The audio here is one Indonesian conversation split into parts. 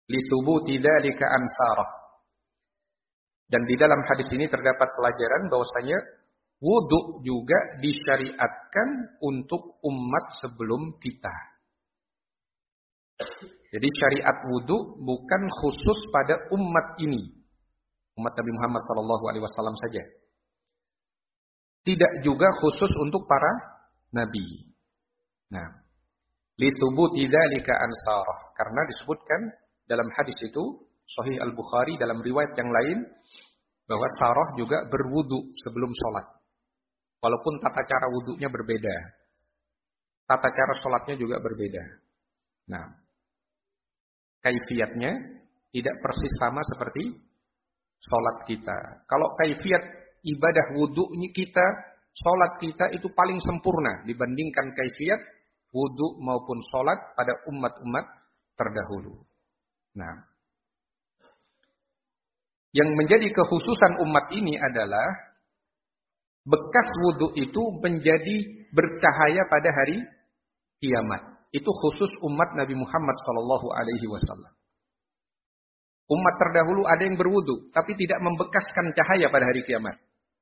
li thubuti dzalika ansarah. Dan di dalam hadis ini terdapat pelajaran bahwasanya wudu juga disyariatkan untuk umat sebelum kita. Jadi syariat wudu bukan khusus pada umat ini, umat Nabi Muhammad SAW saja. Tidak juga khusus untuk para nabi. Nah, li thubuti dzalika ansarah, karena disebutkan dalam hadis itu Sahih Al-Bukhari dalam riwayat yang lain bahwa sarah juga berwudu sebelum sholat. Walaupun tata cara wudunya berbeda. Tata cara sholatnya juga berbeda. Nah, kaifiyatnya tidak persis sama seperti sholat kita. Kalau kaifiyat ibadah wudunya kita, sholat kita itu paling sempurna dibandingkan kaifiyat wudu maupun sholat pada umat-umat terdahulu. Nah, yang menjadi kekhususan umat ini adalah bekas wudu itu menjadi bercahaya pada hari kiamat. Itu khusus umat Nabi Muhammad SAW. Umat terdahulu ada yang berwudu, tapi tidak membekaskan cahaya pada hari kiamat.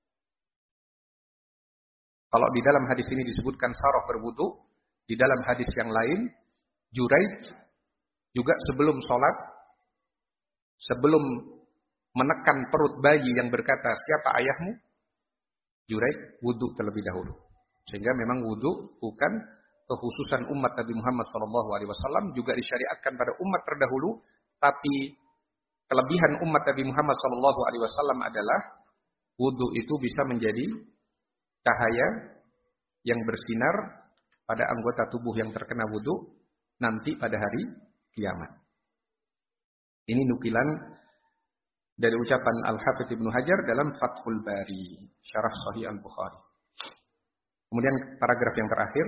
Kalau di dalam hadis ini disebutkan Sarah berwudu, di dalam hadis yang lain, Juraij juga sebelum sholat, sebelum menekan perut bayi yang berkata, siapa ayahmu? Juraij wudu terlebih dahulu. Sehingga memang wudu bukan kekhususan umat Nabi Muhammad SAW, juga disyariatkan pada umat terdahulu, tapi kelebihan umat Nabi Muhammad SAW adalah wudu itu bisa menjadi cahaya yang bersinar pada anggota tubuh yang terkena wudu nanti pada hari kiamat. Ini nukilan dari ucapan Al-Hafidz Ibnu Hajar dalam Fathul Bari, Syarah Sahih Al-Bukhari. Kemudian paragraf yang terakhir,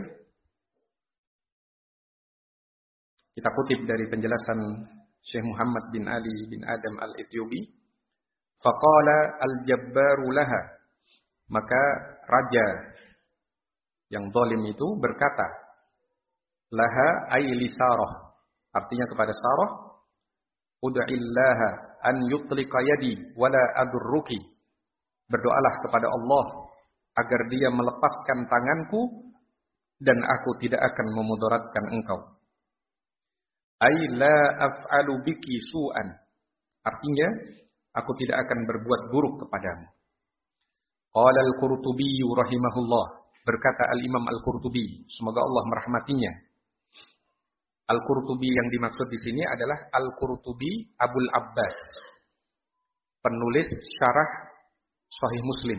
kita kutip dari penjelasan Syekh Muhammad bin Ali bin Adam Al-Ethiopi. Faqala al-jabbaru laha. Maka raja yang zalim itu berkata, laha ay li Sarah. Artinya kepada Sarah, ud'illaha an yutlika yadi wala adurruki. Berdoalah kepada Allah agar dia melepaskan tanganku dan aku tidak akan memudaratkan engkau. Ay la af'alu biki su'an. Artinya, aku tidak akan berbuat buruk kepadamu. Qala al-Qurtubi rahimahullah. Berkata al-Imam al-Qurtubi, semoga Allah merahmatinya. Al-Qurtubi yang dimaksud di sini adalah Al-Qurtubi Abul Abbas, penulis syarah Sahih Muslim.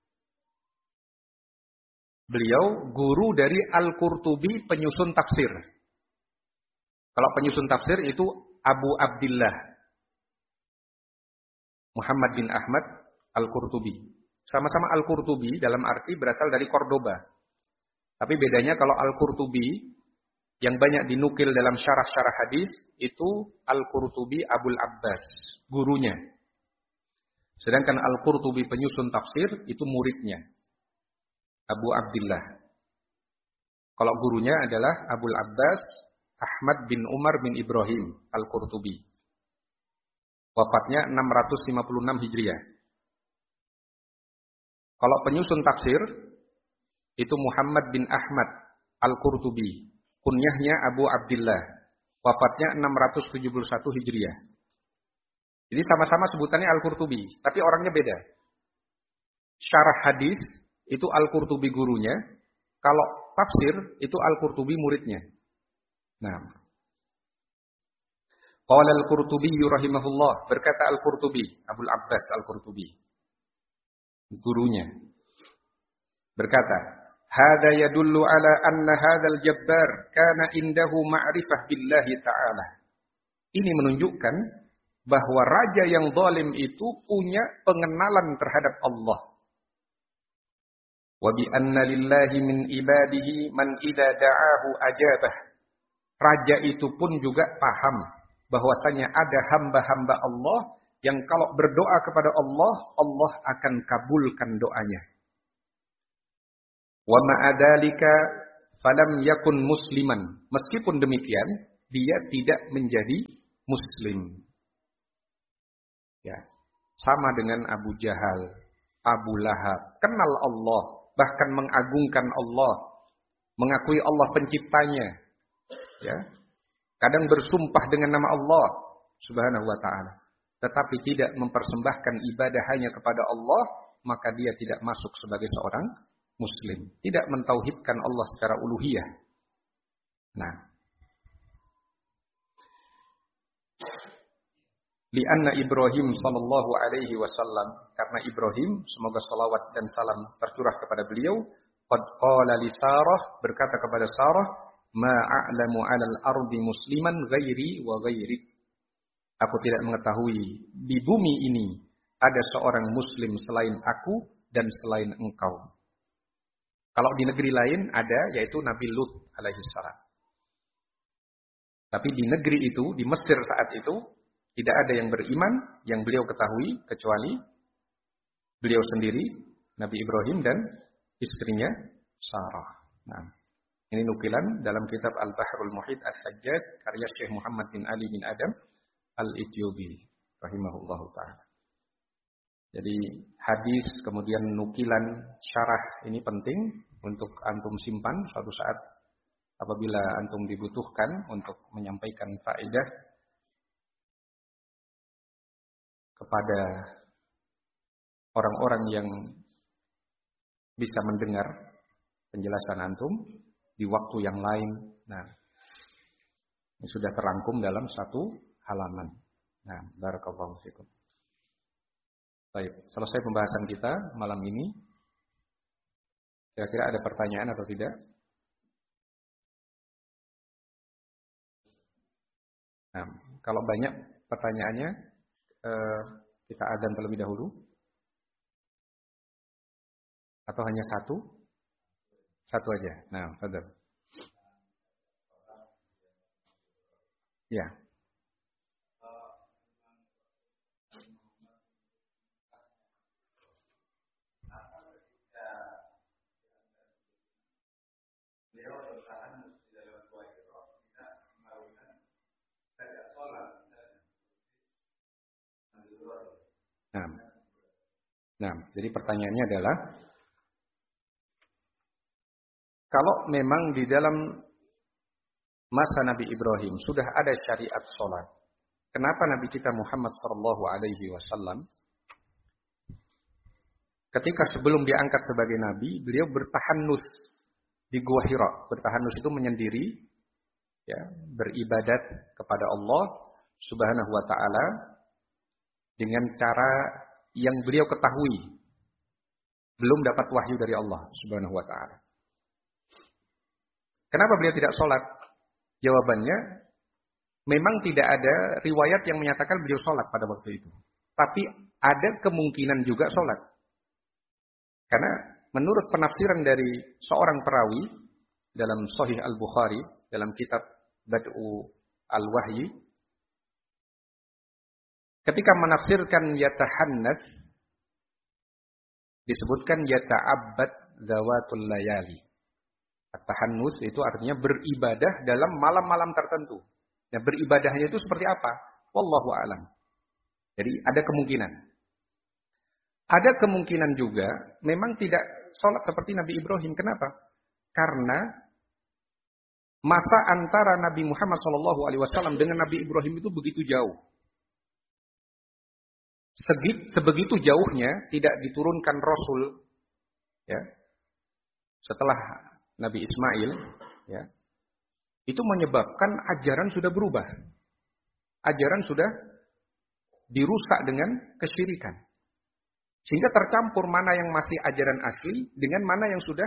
Beliau guru dari Al-Qurtubi penyusun tafsir. Kalau penyusun tafsir itu Abu Abdillah Muhammad bin Ahmad Al-Qurtubi. Sama-sama Al-Qurtubi dalam arti berasal dari Cordoba. Tapi bedanya kalau Al-Qurtubi yang banyak dinukil dalam syarah-syarah hadis itu Al-Qurtubi Abul Abbas, gurunya. Sedangkan Al-Qurtubi penyusun tafsir itu muridnya, Abu Abdillah. Kalau gurunya adalah Abul Abbas Ahmad bin Umar bin Ibrahim Al-Qurtubi. Wafatnya 656 Hijriah. Kalau penyusun tafsir itu Muhammad bin Ahmad Al-Qurtubi. Kunyahnya Abu Abdillah. Wafatnya 671 Hijriah. Jadi sama-sama sebutannya Al-Qurtubi, tapi orangnya beda. Syarah hadis itu Al-Qurtubi gurunya, kalau tafsir itu Al-Qurtubi muridnya. Nah, qala Al-Qurtubi rahimahullah, berkata Al-Qurtubi, Abul Abbas Al-Qurtubi, gurunya, berkata, hada yadullu ala anna hadzal jabbar kana indahu ma'rifah billahi ta'ala. Ini menunjukkan bahwa raja yang zalim itu punya pengenalan terhadap Allah. Wa bi anna lillahi min ibadihi man idza da'ahu ajabah. Raja itu pun juga paham bahwasanya ada hamba-hamba Allah yang kalau berdoa kepada Allah, Allah akan kabulkan doanya. Wa ma'adalika falam yakun musliman. Meskipun demikian, dia tidak menjadi muslim. Ya. Sama dengan Abu Jahal, Abu Lahab, kenal Allah, bahkan mengagungkan Allah, mengakui Allah penciptanya. Ya. Kadang bersumpah dengan nama Allah Subhanahu wa taala, tetapi tidak mempersembahkan ibadah hanya kepada Allah, maka dia tidak masuk sebagai seorang muslim, tidak mentauhidkan Allah secara uluhiyah. Nah, lianna Ibrahim sallallahu alaihi wasallam, karena Ibrahim, semoga salawat dan salam tercurah kepada beliau, qad qala li Sarah, berkata kepada Sarah, ma a'lamu 'alal ardi musliman ghairi wa ghairik. Aku tidak mengetahui di bumi ini ada seorang muslim selain aku dan selain engkau. Kalau di negeri lain ada, yaitu Nabi Lut alaihi salam. Tapi di negeri itu, di Mesir saat itu, tidak ada yang beriman yang beliau ketahui kecuali beliau sendiri, Nabi Ibrahim dan istrinya Sarah. Nah, ini nukilan dalam kitab Al-Bahrul Muhit As-Sajjad karya Syekh Muhammad bin Ali bin Adam Al-Ethiopi rahimahullahu taala. Jadi hadis kemudian nukilan syarah ini penting untuk antum simpan suatu saat apabila antum dibutuhkan untuk menyampaikan faedah kepada orang-orang yang bisa mendengar penjelasan antum di waktu yang lain. Nah, ini sudah terangkum dalam satu halaman. Nah, barakallahu fikum. Baik, selesai pembahasan kita malam ini. Kira-kira ada pertanyaan atau tidak? Nah, kalau banyak pertanyaannya, kita adzan terlebih dahulu. Atau hanya satu? Satu aja. Nah, fadhil. Ya. Nah, jadi pertanyaannya adalah, kalau memang di dalam masa Nabi Ibrahim sudah ada syariat sholat, kenapa Nabi kita Muhammad sallallahu alaihi wasallam ketika sebelum diangkat sebagai Nabi, beliau bertahanus di Gua Hira. Bertahanus itu menyendiri, ya, beribadat kepada Allah Subhanahu wa taala dengan cara yang beliau ketahui, belum dapat wahyu dari Allah Subhanahu wa taala. Kenapa beliau tidak sholat? Jawabannya, memang tidak ada riwayat yang menyatakan beliau sholat pada waktu itu. Tapi ada kemungkinan juga sholat. Karena menurut penafsiran dari seorang perawi dalam Sahih Al-Bukhari, dalam kitab Bad'u Al-Wahyi, ketika menafsirkan yatahannas, disebutkan yata'abbad zawatul layali. At-tahannus itu artinya beribadah dalam malam-malam tertentu. Nah, beribadahnya itu seperti apa? Wallahu a'lam. Jadi ada kemungkinan. Ada kemungkinan juga memang tidak sholat seperti Nabi Ibrahim. Kenapa? Karena masa antara Nabi Muhammad SAW dengan Nabi Ibrahim itu begitu jauh. Sebegitu jauhnya tidak diturunkan Rasul, ya, setelah Nabi Ismail, ya, itu menyebabkan ajaran sudah berubah. Ajaran sudah dirusak dengan kesyirikan. Sehingga tercampur mana yang masih ajaran asli dengan mana yang sudah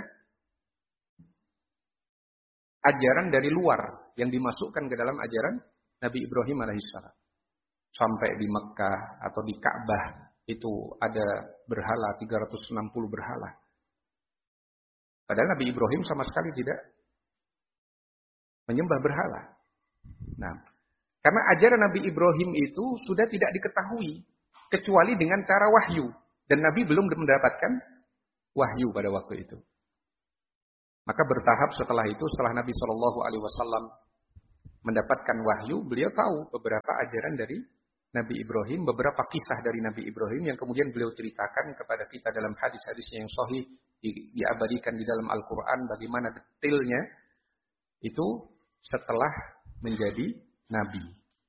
ajaran dari luar yang dimasukkan ke dalam ajaran Nabi Ibrahim alaihissalam. Sampai di Mekkah atau di Ka'bah itu ada berhala, 360 berhala. Padahal Nabi Ibrahim sama sekali tidak menyembah berhala. Nah, karena ajaran Nabi Ibrahim itu sudah tidak diketahui kecuali dengan cara wahyu. Dan Nabi belum mendapatkan wahyu pada waktu itu. Maka bertahap setelah itu, setelah Nabi SAW mendapatkan wahyu, beliau tahu beberapa ajaran dari Nabi Ibrahim, beberapa kisah dari Nabi Ibrahim yang kemudian beliau ceritakan kepada kita dalam hadis-hadisnya yang sahih, diabadikan di dalam Al-Quran, bagaimana detailnya itu setelah menjadi Nabi.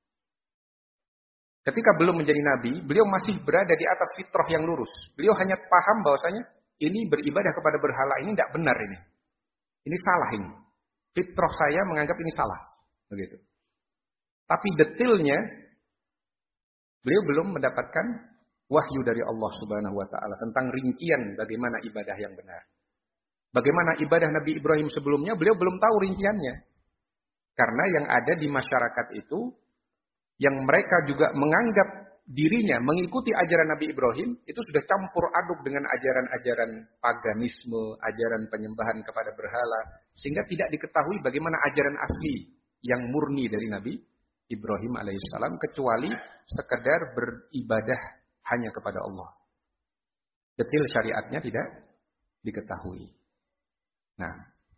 Ketika belum menjadi Nabi, beliau masih berada di atas fitrah yang lurus. Beliau hanya paham bahwasanya ini beribadah kepada berhala ini tidak benar ini. Ini salah ini. Fitrah saya menganggap ini salah. Begitu. Tapi detailnya, beliau belum mendapatkan wahyu dari Allah Subhanahu wa Ta'ala tentang rincian bagaimana ibadah yang benar. Bagaimana ibadah Nabi Ibrahim sebelumnya, beliau belum tahu rinciannya. Karena yang ada di masyarakat itu, yang mereka juga menganggap dirinya mengikuti ajaran Nabi Ibrahim, itu sudah campur aduk dengan ajaran-ajaran paganisme, ajaran penyembahan kepada berhala, sehingga tidak diketahui bagaimana ajaran asli yang murni dari Nabi Ibrahim alaihissalam, kecuali sekedar beribadah hanya kepada Allah. Detail syariatnya tidak diketahui. Nah,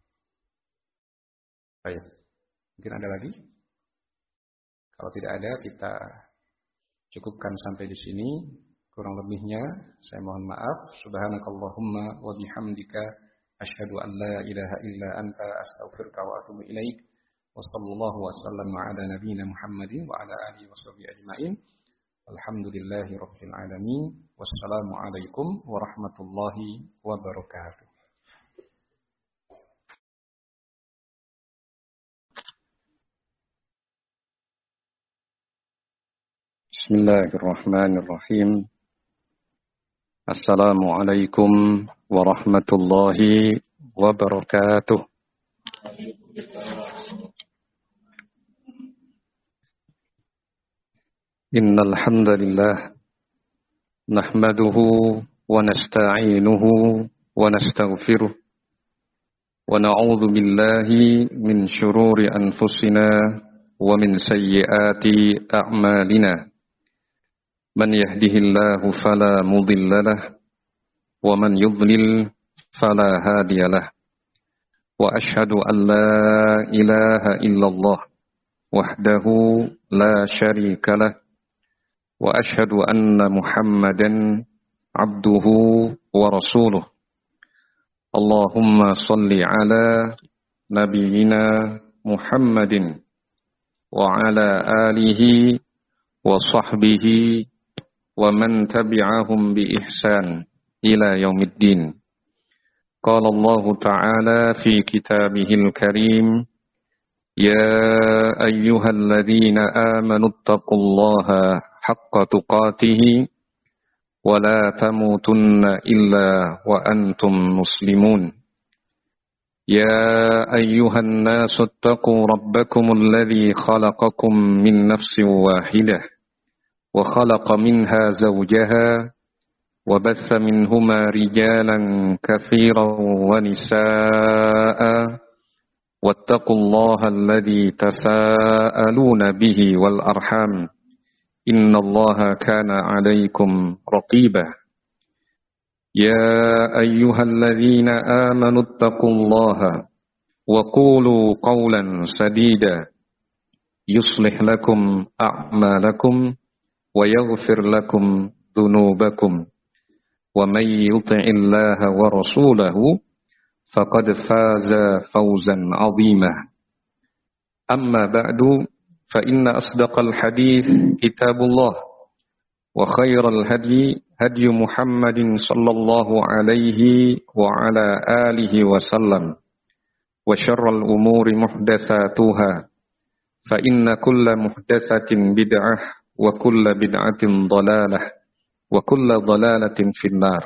baik. Mungkin ada lagi? Kalau tidak ada, kita cukupkan sampai di sini. Kurang lebihnya, saya mohon maaf. Subhanakallahumma wa bihamdika asyhadu an la ilaha illa anta astaghfiruka wa atubu ilaik. Wa sallallahu wa sallam ala nabiyyina Muhammadin wa ala alihi wa sahbihi ajma'in. Alhamdulillahi rabbil alamin. Wassalamu alaikum warahmatullahi wabarakatuh. Bismillahirrahmanirrahim. Assalamualaikum warahmatullahi wabarakatuh. Innal hamdalillah nahmaduhu wa nasta'inuhu wa nastaghfiruh wa na'udzu billahi min shururi anfusina wa min sayyiati a'malina. من يهده الله فلا مضل له ومن يضلل فلا هادي له وأشهد أن لا إله إلا الله وحده لا شريك له وأشهد أن محمدا عبده ورسوله اللهم صل على نبينا محمد وعلى آله وصحبه ومن تبعهم بإحسان إلى يوم الدين. قال الله تعالى في كتابه الكريم يا أيها الذين آمنوا اتقوا الله حق تقاته ولا تموتن إلا وأنتم مسلمون. يا أيها الناس اتقوا ربكم الذي خلقكم من نفس واحدة وخلق منها زوجها وبث منهما رجالا كثيرا ونساء واتقوا الله الذي تساءلون به والأرحام إن الله كان عليكم رقيبا. يا أيها الذين آمنوا اتقوا الله وقولوا قولا سديدا يصلح لكم أعمالكم ويغفر لكم ذنوبكم ومن يطع الله ورسوله فقد فاز فوزا عظيما. أما بعد فإن أصدق الحديث كتاب الله وخير الهدي هدي محمد صلى الله عليه وعلى آله وسلم وشر الأمور محدثاتها فإن كل محدثة بدعة وكل بدعة ضلالة وكل ضلالة في النار.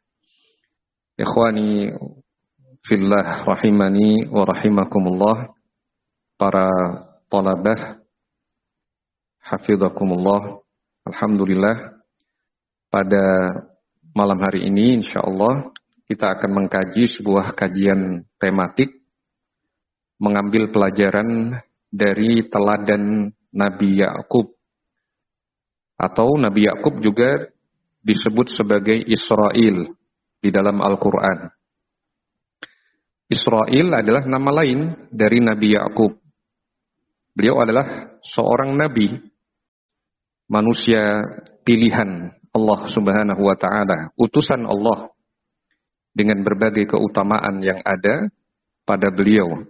Ikhwani fillah rahimani wa rahimakumullah, para talabah hafizakumullah. Alhamdulillah, pada malam hari ini insyaallah kita akan mengkaji sebuah kajian tematik mengambil pelajaran dari teladan Nabi Yakub, atau Nabi Yakub juga disebut sebagai Israel di dalam Al-Quran. Israel adalah nama lain dari Nabi Yakub. Beliau adalah seorang nabi, manusia pilihan Allah Subhanahu wa taala, utusan Allah dengan berbagai keutamaan yang ada pada beliau.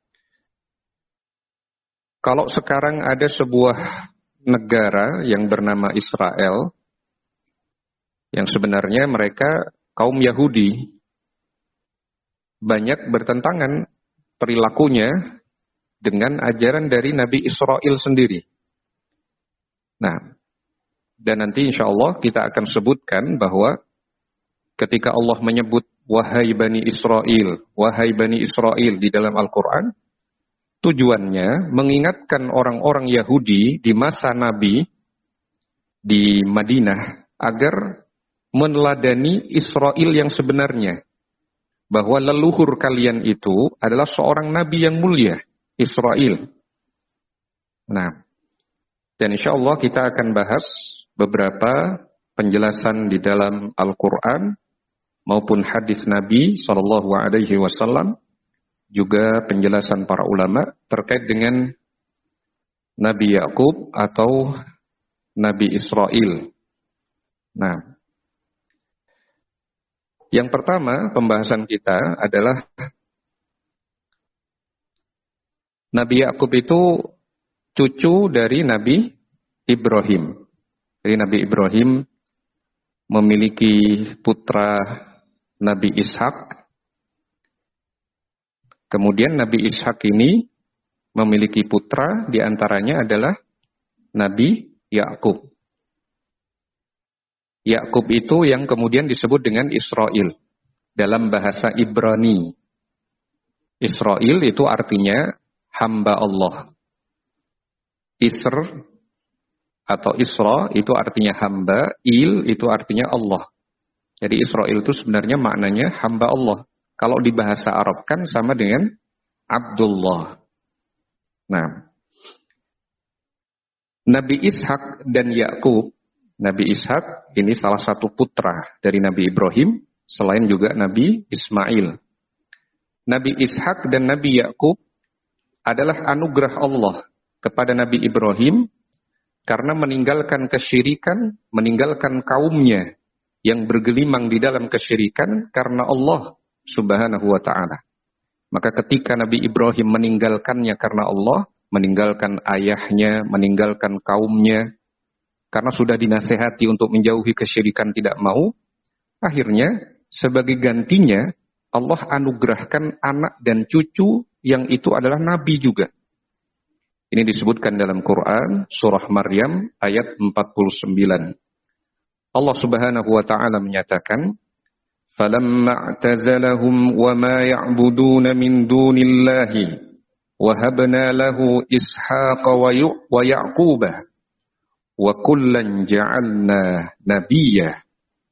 Kalau sekarang ada sebuah negara yang bernama Israel, yang sebenarnya mereka kaum Yahudi, banyak bertentangan perilakunya dengan ajaran dari Nabi Israel sendiri. Nah, dan nanti insya Allah kita akan sebutkan bahwa ketika Allah menyebut wahai Bani Israel di dalam Al-Quran, tujuannya mengingatkan orang-orang Yahudi di masa Nabi di Madinah agar meneladani Israel yang sebenarnya, bahwa leluhur kalian itu adalah seorang Nabi yang mulia, Israel. Nah, dan insya Allah kita akan bahas beberapa penjelasan di dalam Al-Quran maupun hadis Nabi SAW, juga penjelasan para ulama terkait dengan Nabi Yakub atau Nabi Israel. Nah, yang pertama pembahasan kita adalah Nabi Yakub itu cucu dari Nabi Ibrahim. Jadi Nabi Ibrahim memiliki putra Nabi Ishak. Kemudian Nabi Ishak ini memiliki putra, diantaranya adalah Nabi Yakub. Yakub itu yang kemudian disebut dengan Israel dalam bahasa Ibrani. Israel itu artinya hamba Allah. Isr atau Isra itu artinya hamba, Il itu artinya Allah. Jadi Israel itu sebenarnya maknanya hamba Allah. Kalau di bahasa Arab kan sama dengan Abdullah. Nah, Nabi Ishak dan Yakub, Nabi Ishak ini salah satu putra dari Nabi Ibrahim, selain juga Nabi Ismail. Nabi Ishak dan Nabi Yakub adalah anugerah Allah kepada Nabi Ibrahim karena meninggalkan kesyirikan, meninggalkan kaumnya yang bergelimang di dalam kesyirikan karena Allah Subhanahu wa ta'ala. Maka ketika Nabi Ibrahim meninggalkannya karena Allah, meninggalkan ayahnya, meninggalkan kaumnya, karena sudah dinasehati untuk menjauhi kesyirikan tidak mau, akhirnya sebagai gantinya Allah anugerahkan anak dan cucu yang itu adalah nabi juga. Ini disebutkan dalam Quran surah Maryam ayat 49. Allah Subhanahu wa taala menyatakan, "Falamma i'tazalahum wa ma ya'buduna min dunillahi wa habna lahu Ishaqa wa Yaquba wa kullan ja'alna nabiyya."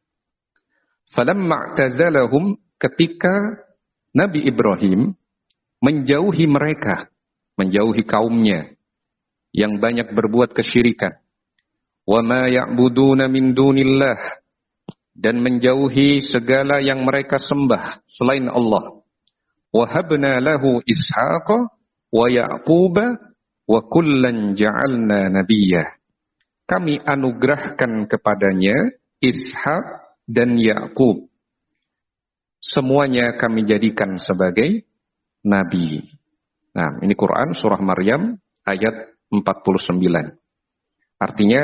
Falamma i'tazalahum, ketika Nabi Ibrahim menjauhi mereka, menjauhi kaumnya yang banyak berbuat kesyirikan, wa ma ya'buduna min dunillah, dan menjauhi segala yang mereka sembah selain Allah. Wa habna lahu Ishaqa wa Yaquba wa kullan ja'alna nabiyya. Kami anugerahkan kepadanya Ishak dan Yakub. Semuanya kami jadikan sebagai nabi. Nah, ini Quran surah Maryam ayat 49. Artinya,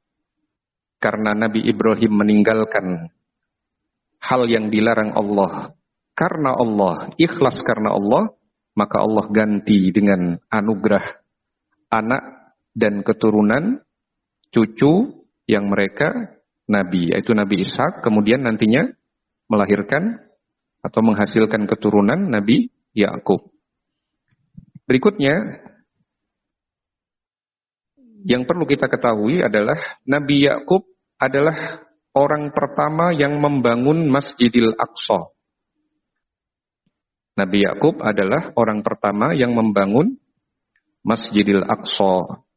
karena Nabi Ibrahim meninggalkan hal yang dilarang Allah karena Allah, ikhlas karena Allah, maka Allah ganti dengan anugerah anak dan keturunan cucu yang mereka nabi, yaitu Nabi Ishak, kemudian nantinya melahirkan atau menghasilkan keturunan Nabi Yakub. Berikutnya, yang perlu kita ketahui adalah Nabi Yakub adalah orang pertama yang membangun Masjidil Aqsa. Nabi Yakub adalah orang pertama yang membangun Masjidil Aqsa.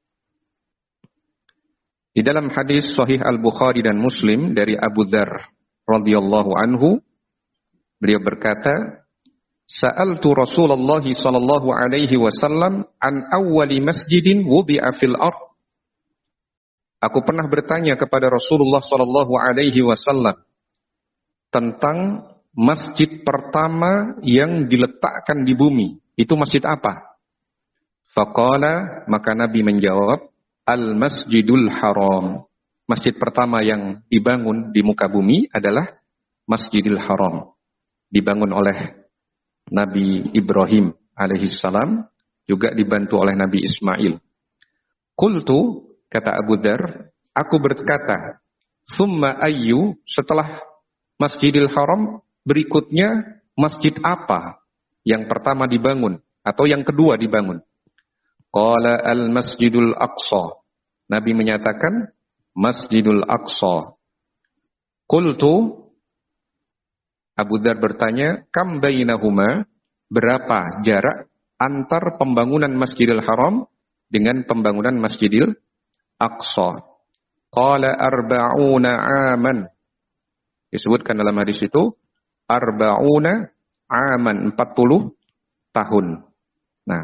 Di dalam hadis Sahih Al-Bukhari dan Muslim dari Abu Dzar radhiyallahu anhu, beliau berkata, Sa'altu Rasulullah sallallahu alaihi wasallam an awwali masjidin wudi'a fil ardh. Aku pernah bertanya kepada Rasulullah sallallahu alaihi wasallam tentang masjid pertama yang diletakkan di bumi. Itu masjid apa? Faqala, maka Nabi menjawab, Al-Masjidul Haram. Masjid pertama yang dibangun di muka bumi adalah Masjidil Haram. Dibangun oleh Nabi Ibrahim alaihissalam, juga dibantu oleh Nabi Ismail. Qultu, kata Abu Dzar, aku berkata, summa ayyu, setelah Masjidil Haram, berikutnya masjid apa yang pertama dibangun atau yang kedua dibangun? Qala al-Masjidul Aqsa. Nabi menyatakan Masjidul Aqsa. Qultu, Abu Dzar bertanya, kam bainahuma, berapa jarak antar pembangunan Masjidil Haram dengan pembangunan Masjidil Aqsa? Qala arba'una aman. Disebutkan dalam hadis itu arba'una aman, 40 tahun. Nah,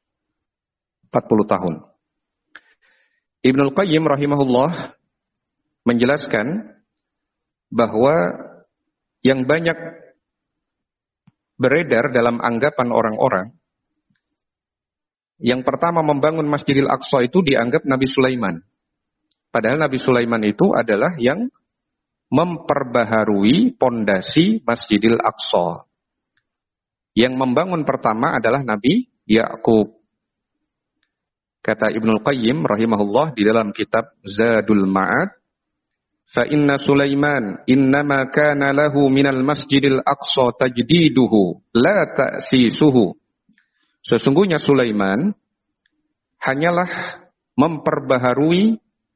40 tahun. Ibnul Qayyim rahimahullah menjelaskan bahwa yang banyak beredar dalam anggapan orang-orang, yang pertama membangun Masjidil Aqsa itu dianggap Nabi Sulaiman. Padahal Nabi Sulaiman itu adalah yang memperbaharui pondasi Masjidil Aqsa. Yang membangun pertama adalah Nabi Yakub. Kata Ibnul Qayyim rahimahullah di dalam kitab Zadul Ma'ad, fa inna Sulaiman innama kana lahu minal Masjidil Aqsa tajdiduhu la ta'sisuhu. Sesungguhnya Sulaiman hanyalah memperbaharui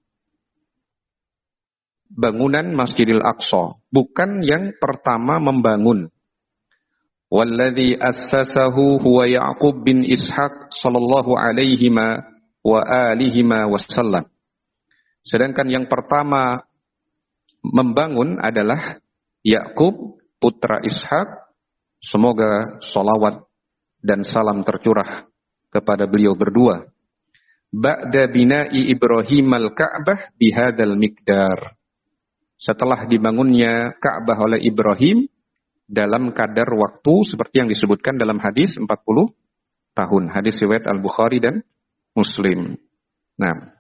bangunan Masjidil Aqsa, bukan yang pertama membangun. Walladzi assasahu huwa Ya'qub bin Ishaq sallallahu alaihi wa alihi wasallam. Sedangkan yang pertama membangun adalah Yakub putra Ishak. Semoga salawat dan salam tercurah kepada beliau berdua. Ba'da bina'i Ibrahim al-Ka'bah bihadal miqdar. Setelah dibangunnya Ka'bah oleh Ibrahim dalam kadar waktu seperti yang disebutkan dalam hadis 40 tahun. Hadis riwayat Al-Bukhari dan Muslim. Nah,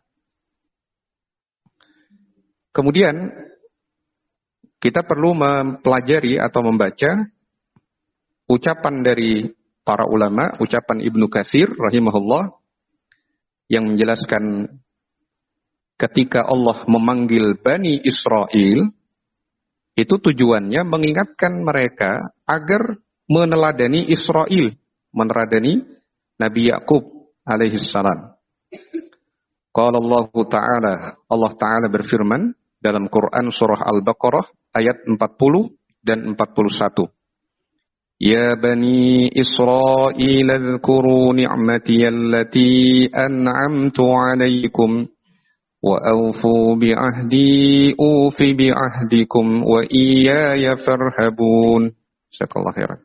kemudian kita perlu mempelajari atau membaca ucapan dari para ulama, ucapan Ibnu Katsir rahimahullah yang menjelaskan ketika Allah memanggil Bani Israel, itu tujuannya mengingatkan mereka agar meneladani Israel, meneladani Nabi Yakub alaihissalam. Qala Allah Ta'ala, Allah Ta'ala berfirman dalam Quran surah Al-Baqarah ayat 40 dan 41. Ya Bani Israel adhkuru ni'mati allati an'amtu alaikum wa awfu bi'ahdi ufi bi'ahdikum wa iyaya farhabun. Jazakallahu khairan.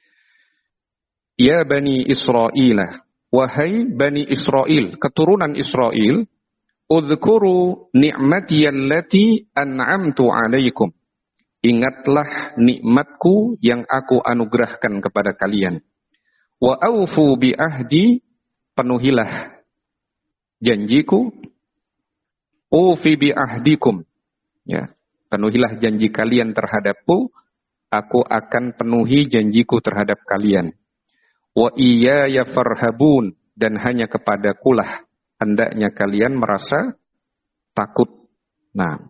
Ya Bani Israel, wahai Bani Israel, keturunan Israel, udhkuru ni'mati allati an'amtu alaikum. Ingatlah nikmatku yang aku anugerahkan kepada kalian. Wa aufu bi ahdi, penuhilah janjiku. Ufi bi ahdikum, ya, penuhilah janji kalian terhadapku, aku akan penuhi janjiku terhadap kalian. Wa iyaya farhabun, dan hanya kepadakulah hendaknya kalian merasa takut. Nah,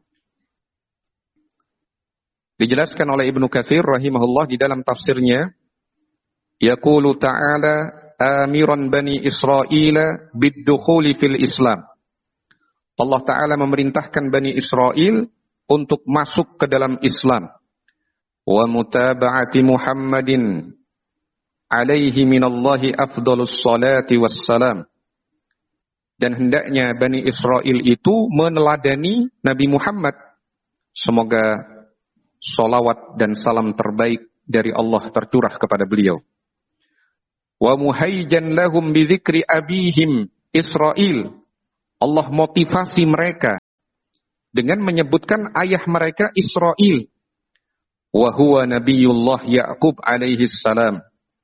dijelaskan oleh Ibnu Katsir rahimahullah di dalam tafsirnya, yaqulu ta'ala amiran bani Israila bid-dukhuli fil Islam. Allah Ta'ala memerintahkan Bani Israel untuk masuk ke dalam Islam. Wa mutaba'ati Muhammadin alaihi minallahi afdalus salati wassalam. Dan hendaknya Bani Israel itu meneladani Nabi Muhammad. Semoga salawat dan salam terbaik dari Allah tercurah kepada beliau. wa muhayjan lahum bi dzikri abihim Israil. Allah motivasi mereka dengan menyebutkan ayah mereka Israil. Wa huwa nabiyullah Ya'qub alaihi salam.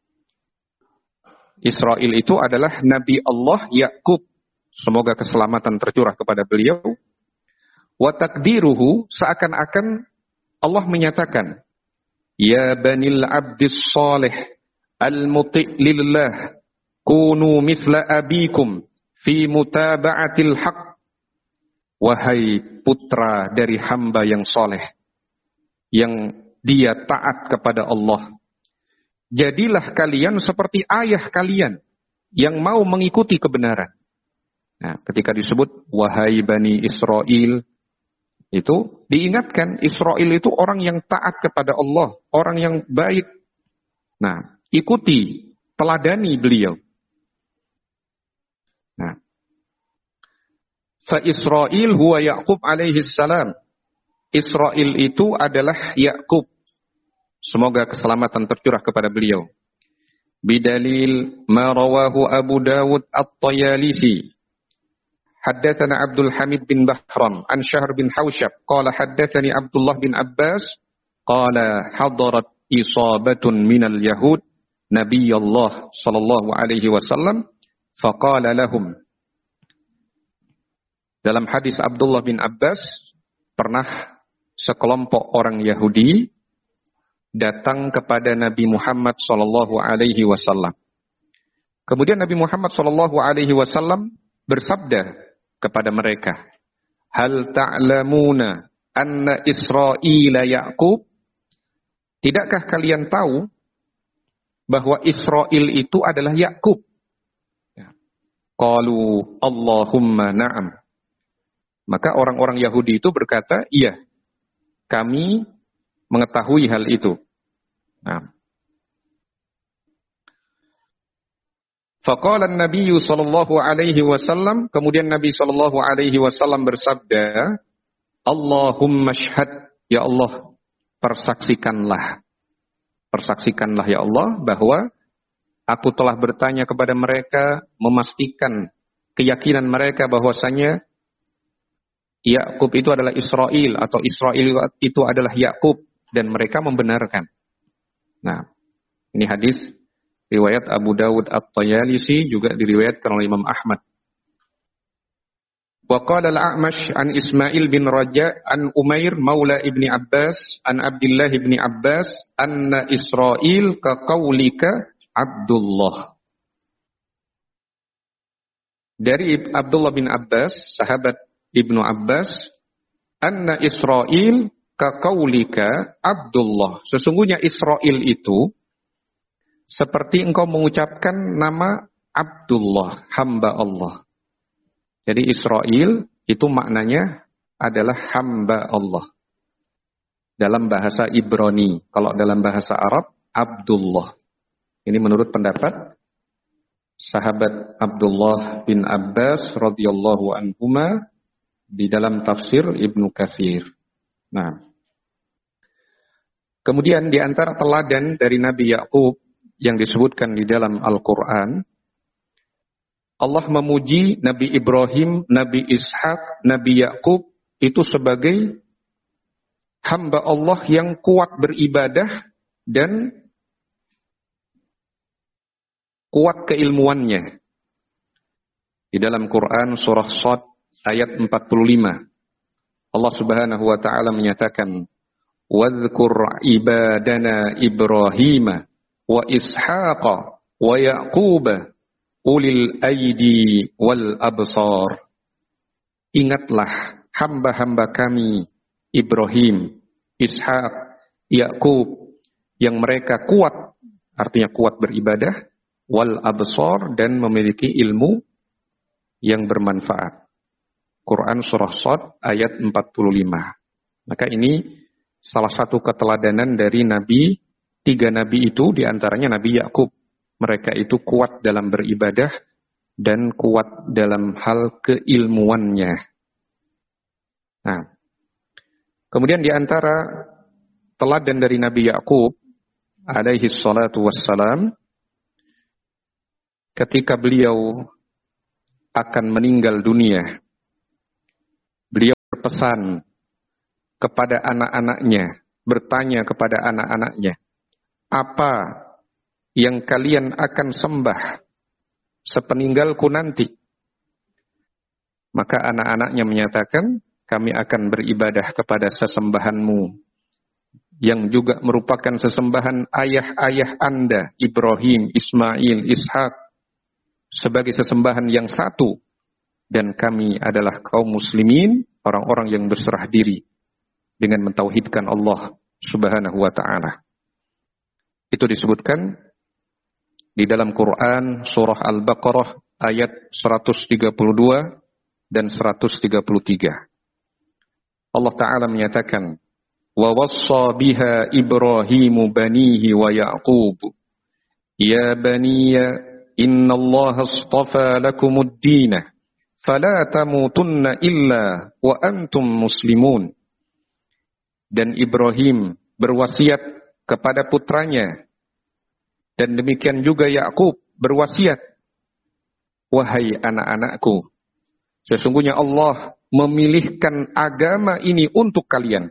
Israil itu adalah Nabi Allah Ya'qub. Semoga keselamatan tercurah kepada beliau. Wa takdiruhu, seakan-akan Allah menyatakan, ya banil abdis salih al-muti' lillah kunu mithla abikum fi mutaba'atil haq. Wahai putra dari hamba yang soleh, yang dia taat kepada Allah, jadilah kalian seperti ayah kalian yang mau mengikuti kebenaran. Nah, ketika disebut wahai Bani Israel, itu diingatkan Israel itu orang yang taat kepada Allah, orang yang baik. Nah, ikuti, teladani beliau. Nah, fa Israil huwa Ya'qub alaihi salam. Israil itu adalah Ya'qub. Semoga keselamatan tercurah kepada beliau. Bidalil ma rawahu Abu Dawud At-Tayalisi. Haddatsana Abdul Hamid bin Bahram an Syahr bin Hausyab qala haddatsani Abdullah bin Abbas qala hadarat isabatun minal yahud nabiyallah sallallahu alaihi wasallam faqala lahum. Dalam hadis Abdullah bin Abbas, pernah sekelompok orang Yahudi datang kepada Nabi Muhammad sallallahu alaihi wasallam. Kemudian Nabi Muhammad sallallahu alaihi wasallam bersabda kepada mereka, hal ta'lamuna anna Israila Ya'qub? Tidakkah kalian tahu bahwa Israil itu adalah Ya'qub? Qalu Allahumma na'am. Maka orang-orang Yahudi itu berkata, iya, kami mengetahui hal itu. Nah. Faqala an-nabiy sallallahu alaihi wasallam, kemudian Nabi sallallahu alaihi wasallam bersabda, Allahumma syhad, ya Allah, persaksikanlah ya Allah bahwa aku telah bertanya kepada mereka, memastikan keyakinan mereka bahwasanya Ya'qub itu adalah Israil atau Israil itu adalah Ya'qub, dan mereka membenarkan. Nah, ini hadis riwayat Abu Dawud At-Tayalisi, juga diriwayatkan oleh Imam Ahmad. Wa qala al-A'mash an Ismail bin Raja an Umair maula ibni Abbas an Abdullah ibni Abbas anna Israil ka qaulika Abdullah. Dari Abdullah bin Abbas, sahabat Ibnu Abbas, anna Israil ka qaulika Abdullah. Sesungguhnya Israil itu seperti engkau mengucapkan nama Abdullah, hamba Allah. Jadi Israil itu maknanya adalah hamba Allah. Dalam bahasa Ibrani, kalau dalam bahasa Arab, Abdullah. Ini menurut pendapat sahabat Abdullah bin Abbas radhiyallahu anhuma di dalam tafsir Ibnu Katsir. Nah, kemudian di antara teladan dari Nabi Ya'qub yang disebutkan di dalam Al-Quran, Allah memuji Nabi Ibrahim, Nabi Ishak, Nabi Ya'qub itu sebagai hamba Allah yang kuat beribadah dan kuat keilmuannya. Di dalam Quran surah Shad ayat 45, Allah Subhanahu wa taala menyatakan, "Wadhkur ibadana Ibrahim wa Ishaqa wa Yaquba ulil aidi wal absar." Ingatlah hamba-hamba kami Ibrahim, Ishak, Yakub yang mereka kuat, artinya kuat beribadah, wal absar, dan memiliki ilmu yang bermanfaat. Quran surah Shad ayat 45. Maka ini salah satu keteladanan dari nabi, 3 nabi itu, diantaranya Nabi Yakub. Mereka itu kuat dalam beribadah dan kuat dalam hal keilmuannya. Nah, kemudian diantara teladan dari Nabi Yakub alaihi salatu wassalam, ketika beliau akan meninggal dunia, beliau berpesan kepada anak-anaknya, bertanya kepada anak-anaknya, apa yang kalian akan sembah sepeninggalku nanti? Maka anak-anaknya menyatakan, kami akan beribadah kepada sesembahanmu, yang juga merupakan sesembahan ayah-ayah Anda, Ibrahim, Ismail, Ishak, sebagai sesembahan yang satu. Dan kami adalah kaum muslimin, orang-orang yang berserah diri dengan mentauhidkan Allah Subhanahu wa ta'ala. Itu disebutkan di dalam Quran surah Al-Baqarah ayat 132 dan 133. Allah Ta'ala menyatakan, wa wassa biha Ibrahimu banihi wa Ya'qub, ya baniya inna Allah astafa lakumud dina fala tamutunna illa wa antum muslimun. Dan Ibrahim berwasiat kepada putranya, dan demikian juga Ya'qub berwasiat, wahai anak-anakku, sesungguhnya Allah memilihkan agama ini untuk kalian,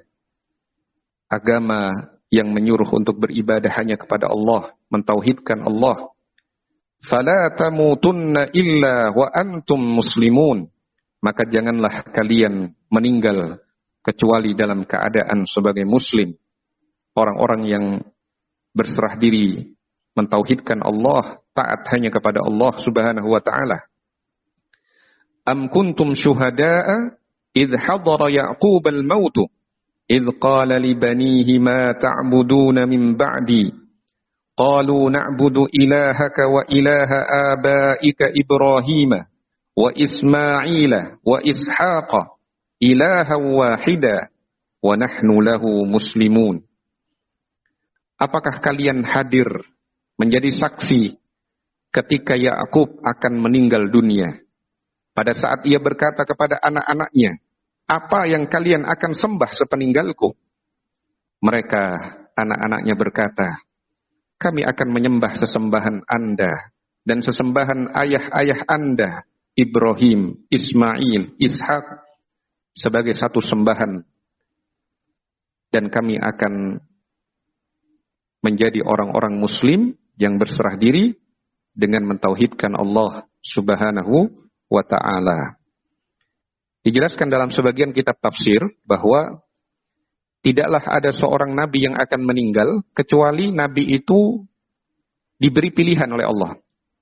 agama yang menyuruh untuk beribadah hanya kepada Allah, mentauhidkan Allah. Fala tamutunna illa wa antum muslimun, maka janganlah kalian meninggal kecuali dalam keadaan sebagai muslim, orang-orang yang berserah diri mentauhidkan Allah, taat hanya kepada Allah Subhanahu wa ta'ala. Am kuntum syuhada'a idh hadara Ya'qub al-maut idh qala li banihi ma ta'buduna min ba'di qalu na'budu ilahaka wa ilaha abaika Ibrahim wa Ismaila wa Ishaqa ilaha wahida wa nahnu lahu muslimun. Apakah kalian hadir menjadi saksi ketika Ya'qub akan meninggal dunia, pada saat ia berkata kepada anak-anaknya, apa yang kalian akan sembah sepeninggalku? Mereka, anak-anaknya berkata, kami akan menyembah sesembahan Anda dan sesembahan ayah-ayah Anda, Ibrahim, Ismail, Ishak, sebagai satu sembahan. Dan kami akan menjadi orang-orang muslim yang berserah diri dengan mentauhidkan Allah Subhanahu wa ta'ala. Dijelaskan dalam sebagian kitab tafsir bahwa tidaklah ada seorang nabi yang akan meninggal kecuali nabi itu diberi pilihan oleh Allah.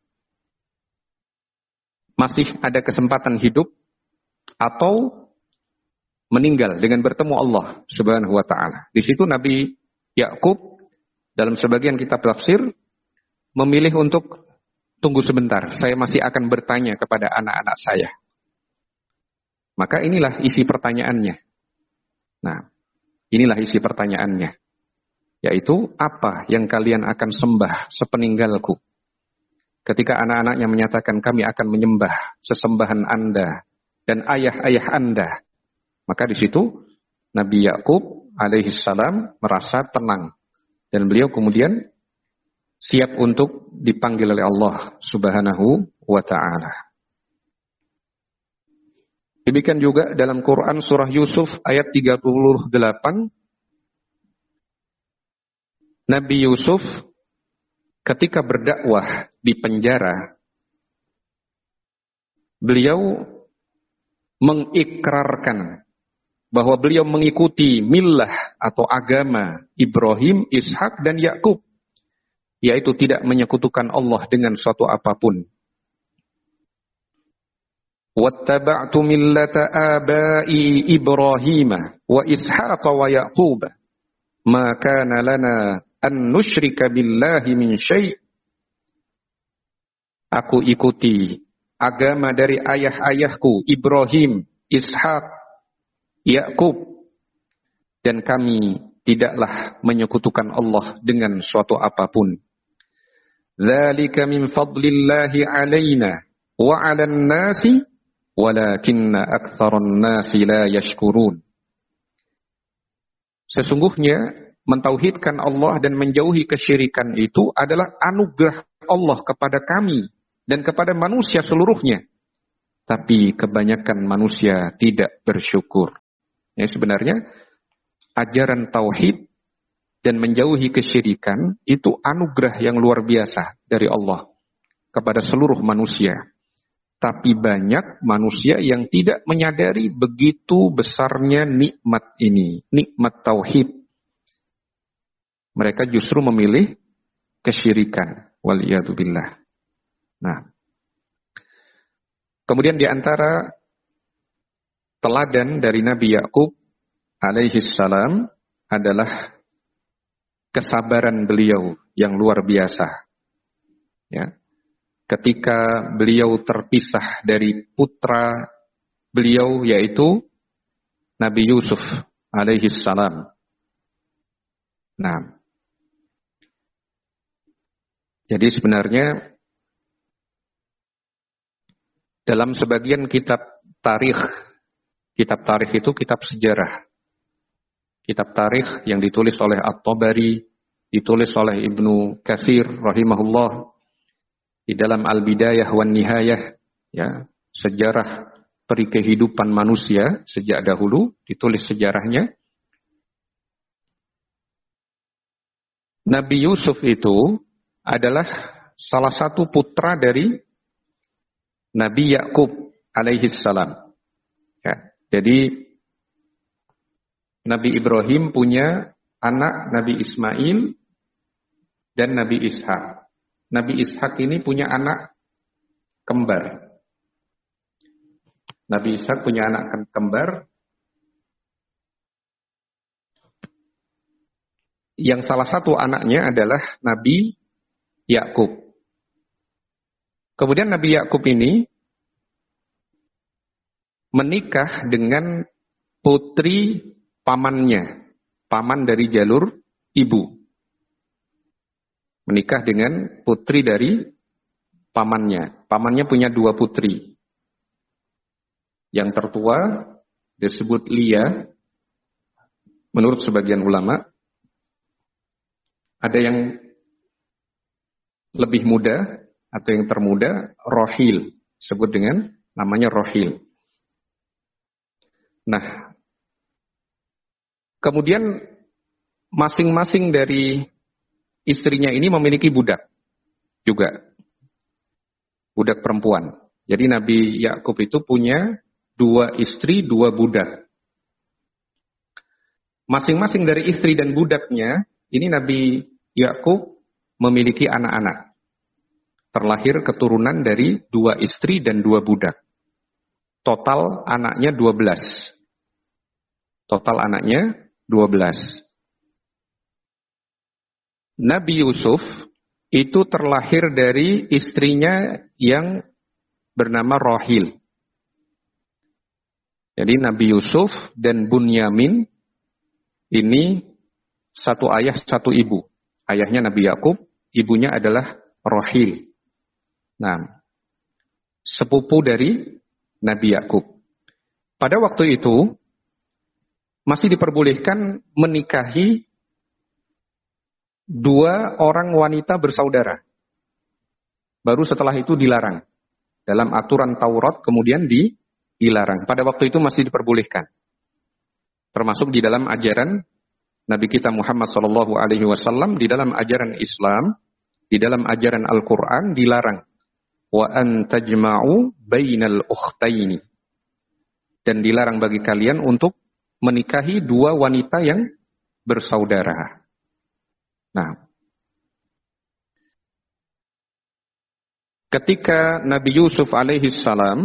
Masih ada kesempatan hidup atau meninggal dengan bertemu Allah Subhanahu wa ta'ala. Di situ Nabi Ya'qub dalam sebagian kitab tafsir memilih untuk tunggu sebentar, saya masih akan bertanya kepada anak-anak saya. Maka inilah isi pertanyaannya. Nah, inilah isi pertanyaannya, yaitu apa yang kalian akan sembah sepeninggalku? Ketika anak-anaknya menyatakan kami akan menyembah sesembahan Anda dan ayah-ayah Anda, maka di situ Nabi Ya'qub alaihissalam merasa tenang dan beliau kemudian siap untuk dipanggil oleh Allah Subhanahu wa ta'ala. Demikian juga dalam Quran surah Yusuf ayat 38, Nabi Yusuf ketika berdakwah di penjara, beliau mengikrarkan bahwa beliau mengikuti millah atau agama Ibrahim, Ishak dan Ya'qub, yaitu tidak menyekutukan Allah dengan suatu apapun. Wattaba'tu millata abai Ibrahim wa Ishaq wa Ya'qub ma kana lana an nusyrika billahi min syai'. Aku ikuti agama dari ayah-ayahku Ibrahim, Ishaq, Ya'qub, dan kami tidaklah menyekutukan Allah dengan suatu apapun. Dzalika min fadlillahi alaina wa 'alan nasi walakinna aktsaran nasi la yashkurun. Sesungguhnya mentauhidkan Allah dan menjauhi kesyirikan itu adalah anugerah Allah kepada kami dan kepada manusia seluruhnya. Tapi kebanyakan manusia tidak bersyukur. Ya, sebenarnya ajaran tauhid dan menjauhi kesyirikan itu anugerah yang luar biasa dari Allah kepada seluruh manusia. Tapi banyak manusia yang tidak menyadari begitu besarnya nikmat ini, nikmat tauhid. Mereka justru memilih kesyirikan. Waliyadzubillah. Nah, kemudian di antara teladan dari Nabi Yakub alaihi salam adalah kesabaran beliau yang luar biasa. Ya. Ketika beliau terpisah dari putra beliau yaitu Nabi Yusuf alaihi salam. Nah, jadi sebenarnya dalam sebagian kitab tarikh itu kitab sejarah. Kitab tarikh yang ditulis oleh At-Tabari, ditulis oleh Ibnu Katsir rahimahullah di dalam Al-Bidayah wan Nihayah, ya, sejarah peri kehidupan manusia sejak dahulu, ditulis sejarahnya. Nabi Yusuf itu adalah salah satu putra dari Nabi Yakub alaihi salam. Ya, jadi Nabi Ibrahim punya anak Nabi Ismail dan Nabi Ishak. Nabi Ishak ini punya anak kembar. Nabi Ishak punya anak kembar yang salah satu anaknya adalah Nabi Yakub. Kemudian Nabi Yakub ini menikah dengan putri pamannya, paman dari jalur ibu. Menikah dengan putri dari pamannya. Pamannya punya 2 putri. Yang tertua disebut Lia. Menurut sebagian ulama, ada yang lebih muda atau yang termuda, Rohil. Sebut dengan namanya Rohil. Nah, kemudian masing-masing dari istrinya ini memiliki budak juga. Budak perempuan. Jadi Nabi Yakub itu punya 2 istri, 2 budak. Masing-masing dari istri dan budaknya, ini Nabi Yakub memiliki anak-anak. Terlahir keturunan dari 2 istri dan 2 budak. Total anaknya 12. Total anaknya 12. Nabi Yusuf itu terlahir dari istrinya yang bernama Rohil. Jadi Nabi Yusuf dan Bunyamin ini satu ayah satu ibu. Ayahnya Nabi Yakub, ibunya adalah Rohil. Nah, sepupu dari Nabi Yakub. Pada waktu itu masih diperbolehkan menikahi 2 orang wanita bersaudara. Baru setelah itu dilarang. Dalam aturan Taurat kemudian dilarang. Pada waktu itu masih diperbolehkan. Termasuk di dalam ajaran Nabi kita Muhammad SAW, di dalam ajaran Islam, di dalam ajaran Al-Quran dilarang. Wa an tajma'u bainal ukhtaini. Dan dilarang bagi kalian untuk menikahi 2 wanita yang bersaudara. Nah, ketika Nabi Yusuf alaihi salam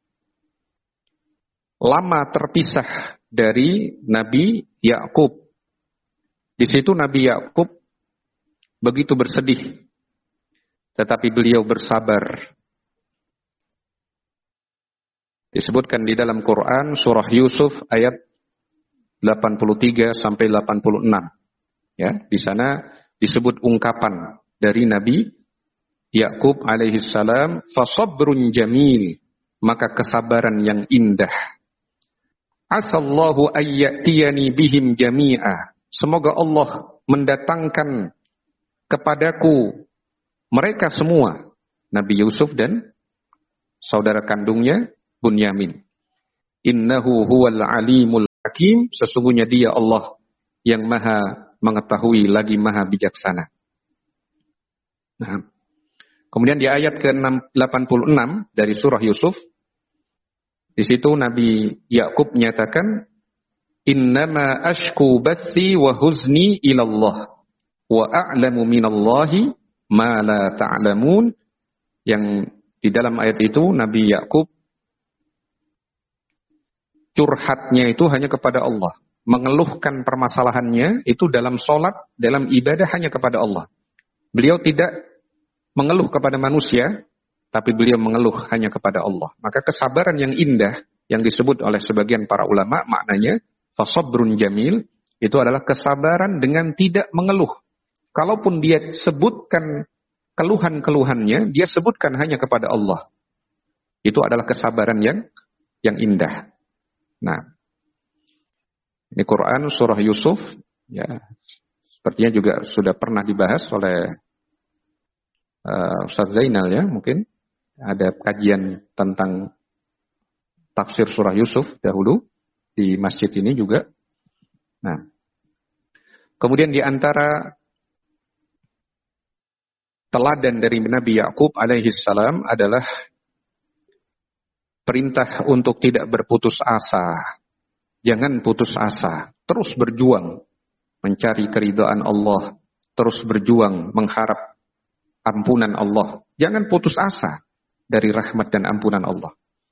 lama terpisah dari Nabi Yakub, di situ Nabi Yakub begitu bersedih, tetapi beliau bersabar. Disebutkan di dalam Quran surah Yusuf ayat 83 sampai 86. Ya, di sana disebut ungkapan dari Nabi Yakub alaihi salam, fasabrun jamil, maka kesabaran yang indah. Asallahu ayyatiyani bihim jami'a. Semoga Allah mendatangkan kepadaku mereka semua. Nabi Yusuf dan saudara kandungnya Bunyamin. Innahu huwal alimul hakim, sesungguhnya dia Allah yang maha mengetahui lagi maha bijaksana. Nah, kemudian di ayat ke-86 dari surah Yusuf, di situ Nabi Yakub menyatakan, innama ashku bathi wa huzni ilallah wa a'lamu minallahi ma la ta'lamun. Yang di dalam ayat itu Nabi Yakub curhatnya itu hanya kepada Allah, mengeluhkan permasalahannya itu dalam sholat, dalam ibadah hanya kepada Allah. Beliau tidak mengeluh kepada manusia, tapi beliau mengeluh hanya kepada Allah. Maka kesabaran yang indah yang disebut oleh sebagian para ulama maknanya fasabrun jamil, itu adalah kesabaran dengan tidak mengeluh. Kalaupun dia sebutkan keluhan-keluhannya, dia sebutkan hanya kepada Allah. Itu adalah kesabaran yang indah. Nah, ini Quran surah Yusuf, ya, sepertinya juga sudah pernah dibahas oleh Ustaz Zainal, ya, mungkin ada kajian tentang tafsir surah Yusuf dahulu di masjid ini juga. Nah, kemudian di antara teladan dari Nabi Yakub alaihi salam adalah perintah untuk tidak berputus asa. Jangan putus asa, terus berjuang mencari keridhaan Allah, terus berjuang mengharap ampunan Allah. Jangan putus asa dari rahmat dan ampunan Allah.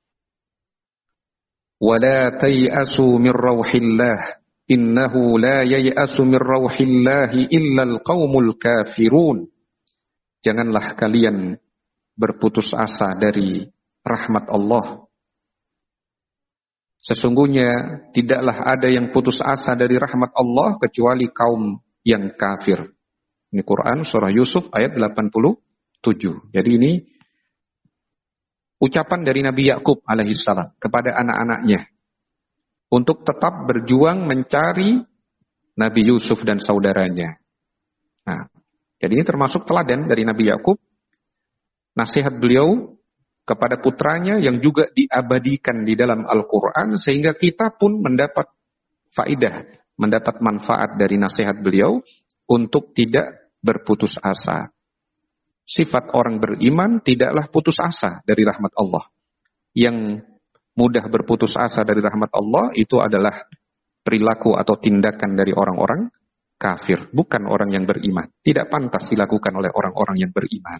Wala tay'asu min rauhillah, innahu la yay'asu min rauhillahi illa alqaumul kafirun. Janganlah kalian berputus asa dari rahmat Allah. Sesungguhnya tidaklah ada yang putus asa dari rahmat Allah kecuali kaum yang kafir. Ini Quran surah Yusuf ayat 87. Jadi ini ucapan dari Nabi Yakub alaihissalam kepada anak-anaknya untuk tetap berjuang mencari Nabi Yusuf dan saudaranya. Nah, jadi ini termasuk teladan dari Nabi Yakub, nasihat beliau kepada putranya yang juga diabadikan di dalam Al-Quran, sehingga kita pun mendapat faidah, mendapat manfaat dari nasihat beliau untuk tidak berputus asa. Sifat orang beriman tidaklah putus asa dari rahmat Allah. Yang mudah berputus asa dari rahmat Allah itu adalah perilaku atau tindakan dari orang-orang kafir, bukan orang yang beriman. Tidak pantas dilakukan oleh orang-orang yang beriman.